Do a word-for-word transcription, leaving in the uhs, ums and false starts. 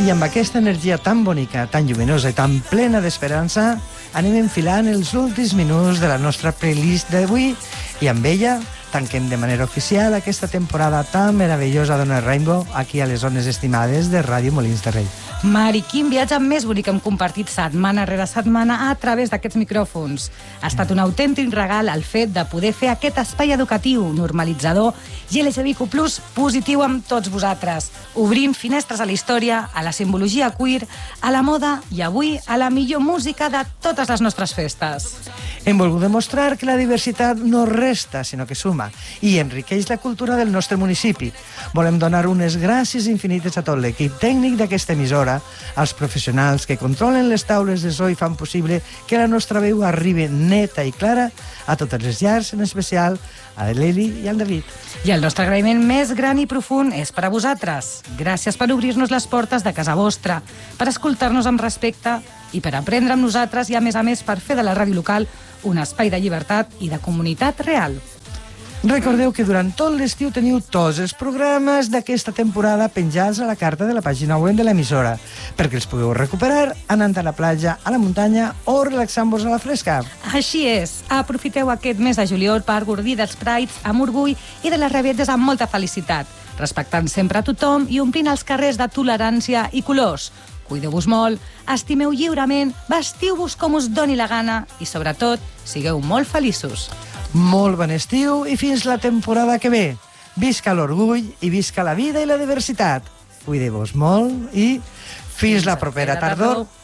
I amb aquesta energia tan bonica, tan lluminosa i tan plena d'esperança, anem enfilant els últims minuts de la nostra playlist d'avui i amb ella tanquem de manera oficial aquesta temporada tan meravellosa d'Ona Rainbow aquí a les zones estimades de Ràdio Molins de Rei. Mari, quin viatge més bonic hem compartit setmana rere setmana a través d'aquests micròfons. Ha estat un autèntic regal el fet de poder fer aquest espai educatiu, normalitzador i L G B T Q plus, positiu amb tots vosaltres, obrint finestres a la història, a la simbologia queer, a la moda i avui a la millor música de totes les nostres festes. Hem volgut demostrar que la diversitat no resta, sinó que suma, i enriqueix la cultura del nostre municipi. Volem donar unes gràcies infinites a tot l'equip tècnic d'aquesta emissora, als professionals que controlen les taules de so i fan possible que la nostra veu arribi neta i clara a totes les llars, en especial a l'Eli i al David. I el nostre agraïment més gran i profund és per a vosaltres. Gràcies per obrir-nos les portes de casa vostra, per escoltar-nos amb respecte i per aprendre amb nosaltres i, a més a més, per fer de la ràdio local un espai de llibertat i de comunitat real. Recordeu que durant tot l'estiu teniu tots els programes d'aquesta temporada penjats a la carta de la pàgina web de l'emissora, perquè els pugueu recuperar anant a la platja, a la muntanya o relaxant-vos a la fresca. Així és. Aprofiteu aquest mes de juliol per gaudir dels prides amb orgull i de les rabietes amb molta felicitat, respectant sempre a tothom i omplint els carrers de tolerància i colors. Cuideu-vos molt, estimeu lliurement, vestiu-vos com us doni la gana i, sobretot, sigueu molt feliços. Molt bon estiu i fins la temporada que ve. Visca l'orgull i visca la vida i la diversitat. Cuideu-vos molt i fins la propera tardor.